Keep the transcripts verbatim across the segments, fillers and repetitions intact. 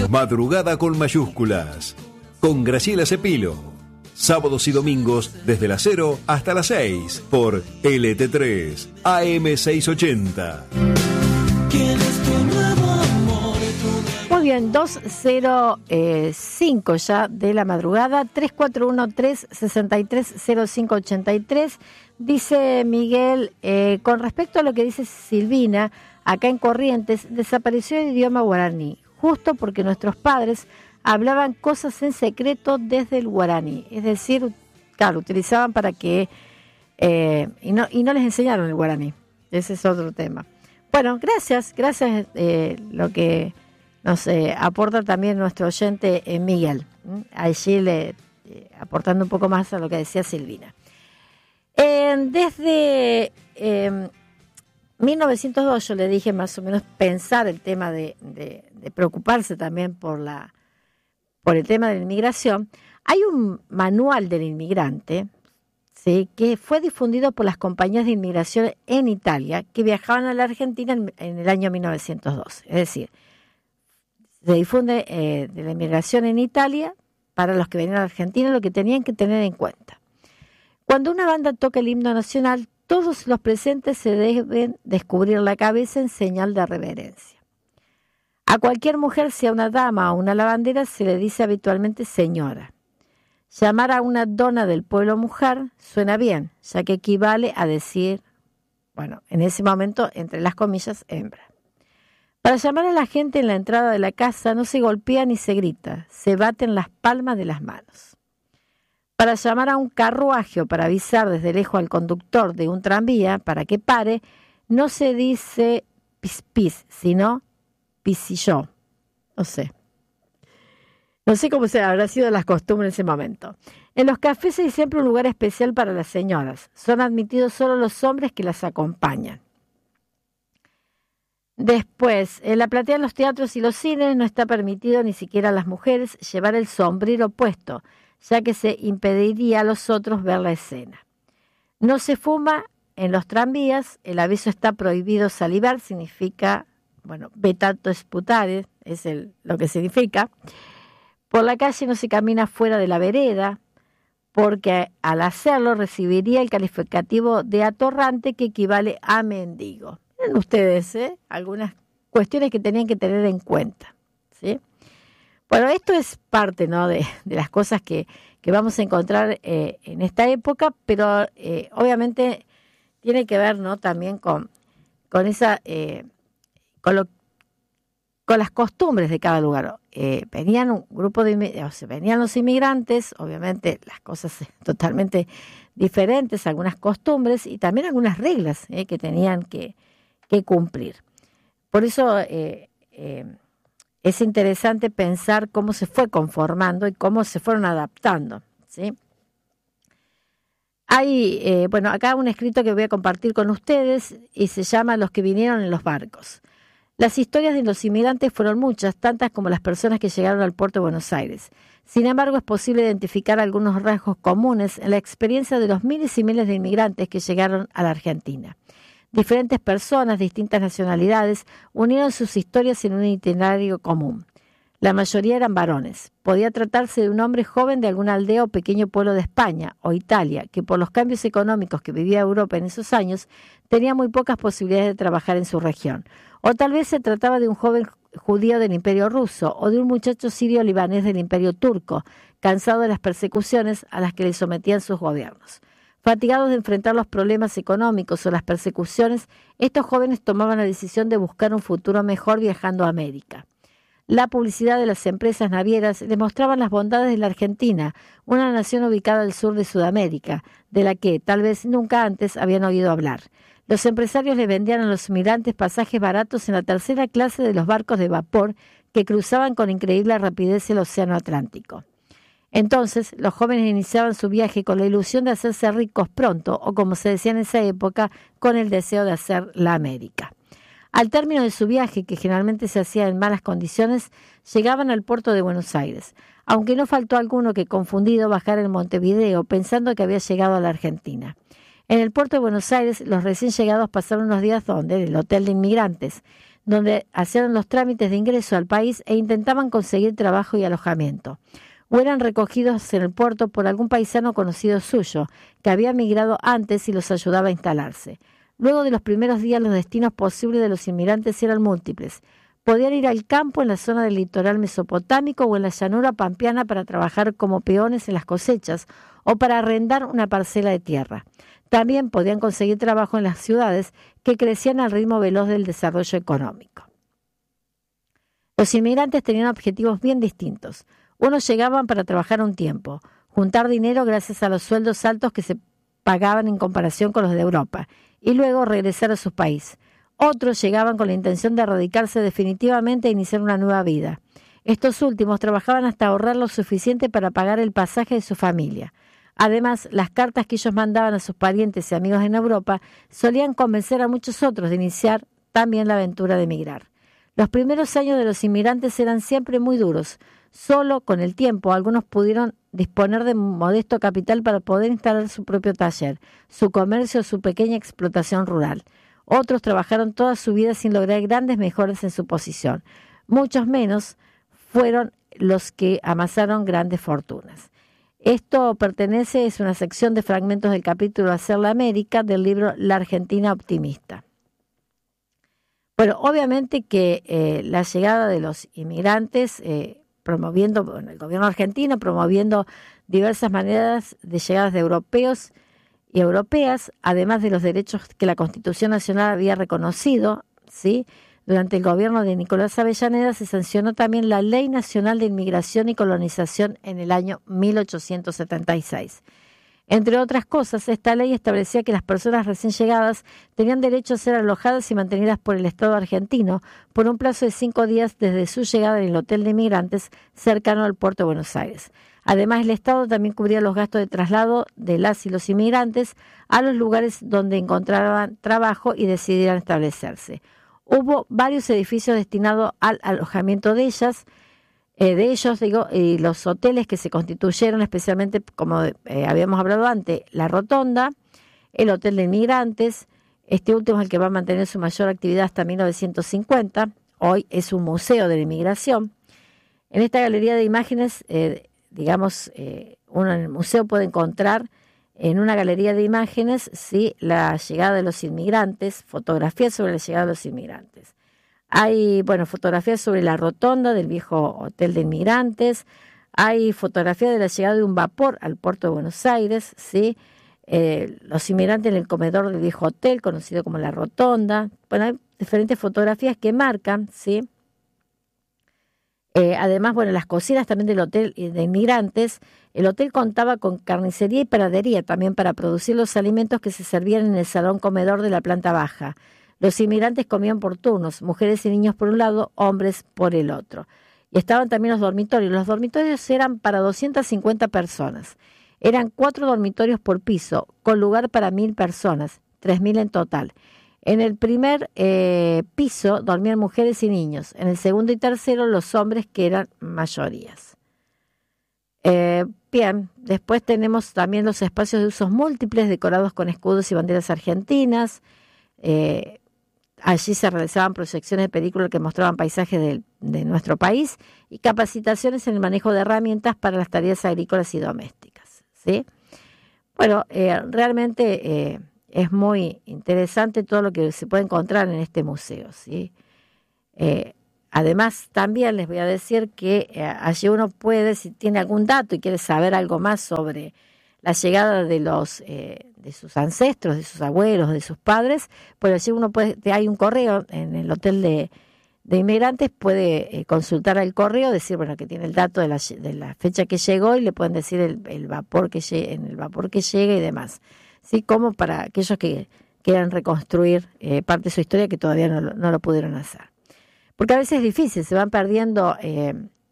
Madrugada con mayúsculas, con Graciela Cepilo. Sábados y domingos desde las cero hasta las seis por L T tres A M seiscientos ochenta. Muy bien, dos cero cinco ya de la madrugada, tres cuatro uno, tres seis tres, cero cinco ocho tres. Dice Miguel, eh, con respecto a lo que dice Silvina, acá en Corrientes desapareció el idioma guaraní, justo porque nuestros padres hablaban cosas en secreto desde el guaraní, es decir, claro, utilizaban para que, eh, y, no, y no les enseñaron el guaraní, ese es otro tema. Bueno, gracias, gracias eh, lo que nos eh, aporta también nuestro oyente eh, Miguel, ¿m? allí le, eh, aportando un poco más a lo que decía Silvina. Eh, desde eh, mil novecientos dos yo le dije más o menos pensar el tema de, de, de preocuparse también por la por el tema de la inmigración. Hay un manual del inmigrante, ¿sí?, que fue difundido por las compañías de inmigración en Italia que viajaban a la Argentina en, en el año mil novecientos dos. Es decir, se difunde eh, de la inmigración en Italia para los que venían a la Argentina, lo que tenían que tener en cuenta. Cuando una banda toca el himno nacional, todos los presentes se deben descubrir la cabeza en señal de reverencia. A cualquier mujer, sea una dama o una lavandera, se le dice habitualmente señora. Llamar a una dona del pueblo mujer suena bien, ya que equivale a decir, bueno, en ese momento, entre las comillas, hembra. Para llamar a la gente en la entrada de la casa no se golpea ni se grita, se baten las palmas de las manos. Para llamar a un carruaje o para avisar desde lejos al conductor de un tranvía para que pare, no se dice pis pis, sino pisilló. No sé. No sé cómo se habrá sido las costumbres en ese momento. En los cafés hay siempre un lugar especial para las señoras. Son admitidos solo los hombres que las acompañan. Después, en la platea de los teatros y los cines no está permitido ni siquiera a las mujeres llevar el sombrero puesto, ya que se impediría a los otros ver la escena. No se fuma en los tranvías, el aviso está prohibido salivar, significa, bueno, vetato sputare, es el, lo que significa. Por la calle no se camina fuera de la vereda, porque al hacerlo recibiría el calificativo de atorrante que equivale a mendigo. Miren ustedes, ¿eh? Algunas cuestiones que tenían que tener en cuenta, ¿sí? Bueno, esto es parte, ¿no?, de, de las cosas que, que vamos a encontrar eh, en esta época, pero eh, obviamente tiene que ver, ¿no?, también con, con esa eh, con, lo, con las costumbres de cada lugar. Eh, venían un grupo de o sea, venían los inmigrantes, obviamente las cosas totalmente diferentes, algunas costumbres y también algunas reglas eh, que tenían que, que cumplir. Por eso eh, eh, es interesante pensar cómo se fue conformando y cómo se fueron adaptando, ¿sí? Hay, eh, bueno, acá un escrito que voy a compartir con ustedes y se llama Los que vinieron en los barcos. Las historias de los inmigrantes fueron muchas, tantas como las personas que llegaron al puerto de Buenos Aires. Sin embargo, es posible identificar algunos rasgos comunes en la experiencia de los miles y miles de inmigrantes que llegaron a la Argentina. Diferentes personas, distintas nacionalidades, unieron sus historias en un itinerario común. La mayoría eran varones. Podía tratarse de un hombre joven de alguna aldea o pequeño pueblo de España o Italia, que por los cambios económicos que vivía Europa en esos años, tenía muy pocas posibilidades de trabajar en su región. O tal vez se trataba de un joven judío del Imperio Ruso o de un muchacho sirio-libanés del Imperio Turco, cansado de las persecuciones a las que le sometían sus gobiernos. Fatigados de enfrentar los problemas económicos o las persecuciones, estos jóvenes tomaban la decisión de buscar un futuro mejor viajando a América. La publicidad de las empresas navieras demostraba las bondades de la Argentina, una nación ubicada al sur de Sudamérica, de la que tal vez nunca antes habían oído hablar. Los empresarios le vendían a los migrantes pasajes baratos en la tercera clase de los barcos de vapor que cruzaban con increíble rapidez el Océano Atlántico. Entonces, los jóvenes iniciaban su viaje con la ilusión de hacerse ricos pronto, o como se decía en esa época, con el deseo de hacer la América. Al término de su viaje, que generalmente se hacía en malas condiciones, llegaban al puerto de Buenos Aires, aunque no faltó alguno que, confundido, bajara en Montevideo pensando que había llegado a la Argentina. En el puerto de Buenos Aires, los recién llegados pasaron unos días donde, en el hotel de inmigrantes. donde hacían los trámites de ingreso al país e intentaban conseguir trabajo y alojamiento. O eran recogidos en el puerto por algún paisano conocido suyo, que había migrado antes y los ayudaba a instalarse. Luego de los primeros días, los destinos posibles de los inmigrantes eran múltiples. Podían ir al campo en la zona del litoral mesopotámico o en la llanura pampeana para trabajar como peones en las cosechas o para arrendar una parcela de tierra. También podían conseguir trabajo en las ciudades que crecían al ritmo veloz del desarrollo económico. Los inmigrantes tenían objetivos bien distintos. Unos llegaban para trabajar un tiempo, juntar dinero gracias a los sueldos altos que se pagaban en comparación con los de Europa, y luego regresar a su país. Otros llegaban con la intención de radicarse definitivamente e iniciar una nueva vida. Estos últimos trabajaban hasta ahorrar lo suficiente para pagar el pasaje de su familia. Además, las cartas que ellos mandaban a sus parientes y amigos en Europa solían convencer a muchos otros de iniciar también la aventura de emigrar. Los primeros años de los inmigrantes eran siempre muy duros. Solo con el tiempo algunos pudieron disponer de modesto capital para poder instalar su propio taller, su comercio o su pequeña explotación rural. Otros trabajaron toda su vida sin lograr grandes mejoras en su posición. Muchos menos fueron los que amasaron grandes fortunas. Esto pertenece, es una sección de fragmentos del capítulo Hacer la América del libro La Argentina Optimista. Bueno, obviamente que eh, la llegada de los inmigrantes, eh, promoviendo, bueno, el gobierno argentino promoviendo diversas maneras de llegadas de europeos y europeas, además de los derechos que la Constitución Nacional había reconocido, ¿sí? Durante el gobierno de Nicolás Avellaneda se sancionó también la Ley Nacional de Inmigración y Colonización en el año mil ochocientos setenta y seis. Entre otras cosas, esta ley establecía que las personas recién llegadas tenían derecho a ser alojadas y mantenidas por el Estado argentino por un plazo de cinco días desde su llegada en el hotel de inmigrantes cercano al puerto de Buenos Aires. Además, el Estado también cubría los gastos de traslado de las y los inmigrantes a los lugares donde encontraban trabajo y decidieran establecerse. Hubo varios edificios destinados al alojamiento de ellas, eh, de ellos, digo, y los hoteles que se constituyeron, especialmente, como eh, habíamos hablado antes, La Rotonda, el Hotel de Inmigrantes. Este último es el que va a mantener su mayor actividad hasta mil novecientos cincuenta. Hoy es un museo de la inmigración. En esta galería de imágenes, eh, digamos, eh, uno en el museo puede encontrar en una galería de imágenes, sí, la llegada de los inmigrantes, fotografías sobre la llegada de los inmigrantes. Hay, bueno, fotografías sobre la rotonda del viejo hotel de inmigrantes. Hay fotografías de la llegada de un vapor al puerto de Buenos Aires, sí. Eh, los inmigrantes en el comedor del viejo hotel, conocido como la rotonda. Bueno, hay diferentes fotografías que marcan, sí. Eh, además, bueno, las cocinas también del hotel de inmigrantes. El hotel contaba con carnicería y panadería también para producir los alimentos que se servían en el salón comedor de la planta baja. Los inmigrantes comían por turnos, mujeres y niños por un lado, hombres por el otro. Y estaban también los dormitorios. Los dormitorios eran para doscientas cincuenta personas. Eran cuatro dormitorios por piso, con lugar para mil personas, tres mil en total. En el primer eh, piso dormían mujeres y niños. En el segundo y tercero los hombres, que eran mayorías. Eh, bien, después tenemos también los espacios de usos múltiples decorados con escudos y banderas argentinas. Eh, allí se realizaban proyecciones de películas que mostraban paisajes de, de nuestro país y capacitaciones en el manejo de herramientas para las tareas agrícolas y domésticas, ¿sí? Bueno, eh, realmente eh, es muy interesante todo lo que se puede encontrar en este museo, ¿sí? Eh, Además, también les voy a decir que eh, allí uno puede, si tiene algún dato y quiere saber algo más sobre la llegada de los eh, de sus ancestros, de sus abuelos, de sus padres, pues allí uno puede, hay un correo en el hotel de, de inmigrantes, puede eh, consultar el correo, decir, bueno, que tiene el dato de la, de la fecha que llegó y le pueden decir el, el vapor que llegue, en el vapor que llega y demás. Sí, como para aquellos que quieran reconstruir eh, parte de su historia que todavía no, no lo pudieron hacer. Porque a veces es difícil, se van perdiendo eh,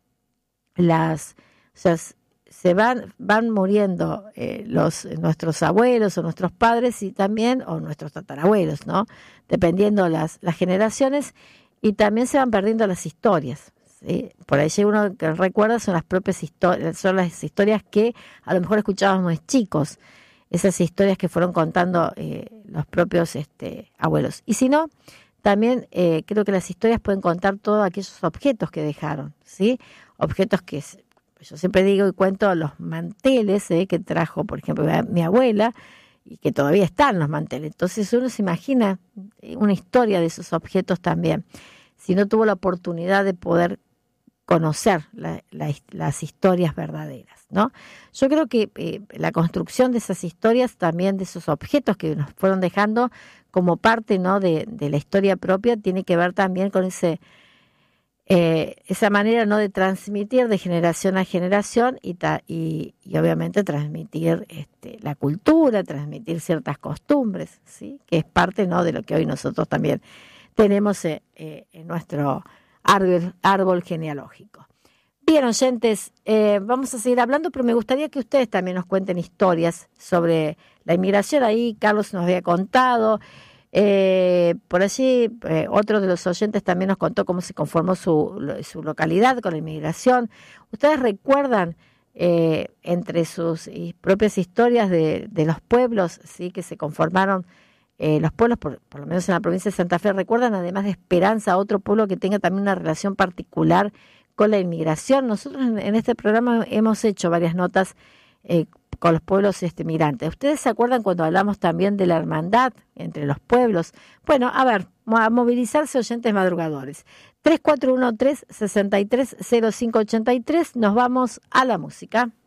las, o sea, se van, van muriendo eh, los nuestros abuelos o nuestros padres y también, o nuestros tatarabuelos, ¿no? Dependiendo las, las generaciones, y también se van perdiendo las historias, ¿sí? Por ahí uno que recuerda son las propias historias, son las historias que a lo mejor escuchábamos de chicos, esas historias que fueron contando eh, los propios este, abuelos. Y si no, también eh, creo que las historias pueden contar todos aquellos objetos que dejaron, ¿sí? Objetos que yo siempre digo y cuento los manteles eh, que trajo, por ejemplo, mi abuela, y que todavía están los manteles. Entonces uno se imagina una historia de esos objetos también. Si no tuvo la oportunidad de poder conocer la, la, las historias verdaderas, ¿no? Yo creo que eh, la construcción de esas historias, también de esos objetos que nos fueron dejando como parte, ¿no?, de, de la historia propia, tiene que ver también con ese eh, esa manera, ¿no?, de transmitir de generación a generación y, ta, y, y obviamente transmitir este, la cultura, transmitir ciertas costumbres, ¿sí?, que es parte, ¿no?, de lo que hoy nosotros también tenemos eh, eh, en nuestro árbol, árbol genealógico. Bien, oyentes, eh, vamos a seguir hablando, pero me gustaría que ustedes también nos cuenten historias sobre la inmigración. Ahí Carlos nos había contado, eh, por allí eh, otro de los oyentes también nos contó cómo se conformó su, su localidad con la inmigración. ¿Ustedes recuerdan eh, entre sus propias historias de, de los pueblos, sí, que se conformaron? Eh, los pueblos, por, por lo menos en la provincia de Santa Fe, ¿recuerdan además de Esperanza otro pueblo que tenga también una relación particular con la inmigración? Nosotros en, en este programa hemos hecho varias notas eh, con los pueblos este, migrantes. ¿Ustedes se acuerdan cuando hablamos también de la hermandad entre los pueblos? Bueno, a ver, a movilizarse, oyentes madrugadores. tres cuatro uno tres, seis tres cero cinco ocho tres, nos vamos a la música.